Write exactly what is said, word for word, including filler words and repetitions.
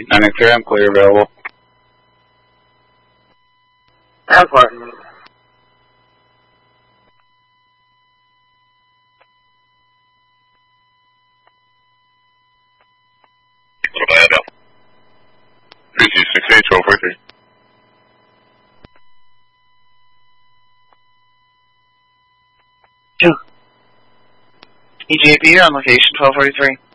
eight nine clear, I'm clear available. Airport. three two six eight, twelve forty-three. Two. E J B, you're on location, twelve forty-three.